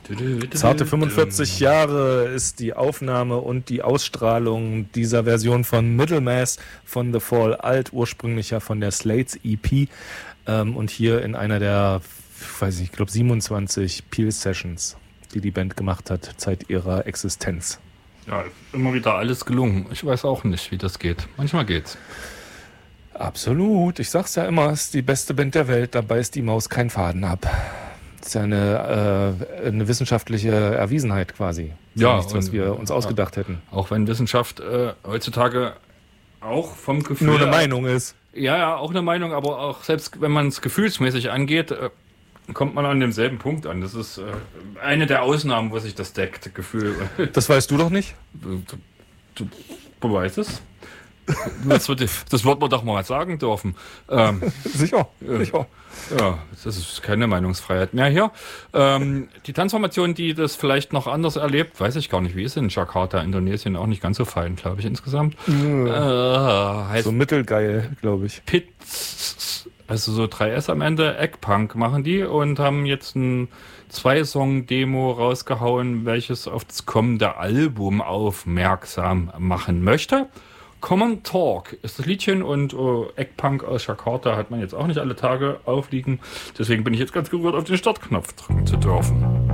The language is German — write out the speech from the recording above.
Zarte 45 Jahre ist die Aufnahme und die Ausstrahlung dieser Version von Middlemass von The Fall alt, ursprünglich ja von der Slates EP und hier in einer der, ich glaube 27 Peel Sessions, die die Band gemacht hat, seit ihrer Existenz. Ja, immer wieder alles gelungen. Ich weiß auch nicht, wie das geht. Manchmal geht's. Absolut. Ich sag's ja immer, es ist die beste Band der Welt, dabei ist die Maus kein Faden ab. Das ist ja eine wissenschaftliche Erwiesenheit quasi. Das Ja, ist nichts, was wir uns ausgedacht hätten. Auch wenn Wissenschaft heutzutage auch vom Gefühl... Nur eine Meinung ist. Ja, auch eine Meinung, aber auch selbst wenn man es gefühlsmäßig angeht, kommt man an demselben Punkt an. Das ist eine der Ausnahmen, wo sich das deckt, Gefühl. Das weißt du doch nicht? Du weißt es. Das wird man doch mal sagen dürfen. Sicher. Ja, das ist keine Meinungsfreiheit mehr hier. Die Tanzformation, die das vielleicht noch anders erlebt, weiß ich gar nicht, wie ist in Jakarta, Indonesien, auch nicht ganz so fein, glaube ich, insgesamt. Heißt so mittelgeil, glaube ich. Pits, also so 3S am Ende, Eggpunk machen die und haben jetzt ein 2-Song-Demo rausgehauen, welches auf das kommende Album aufmerksam machen möchte. Common Talk ist das Liedchen und Eggpunk aus Jakarta hat man jetzt auch nicht alle Tage aufliegen. Deswegen bin ich jetzt ganz gerührt, auf den Startknopf drücken zu dürfen.